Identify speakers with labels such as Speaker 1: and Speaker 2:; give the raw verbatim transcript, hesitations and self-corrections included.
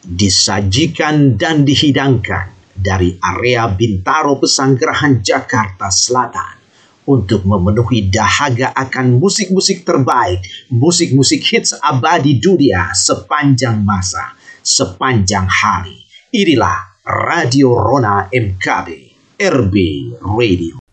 Speaker 1: disajikan dan dihidangkan dari area Bintaro Pesanggerahan Jakarta Selatan untuk memenuhi dahaga akan musik-musik terbaik, musik-musik hits abadi dunia sepanjang masa, sepanjang hari. Inilah Radio Rona M K B, R B Radio.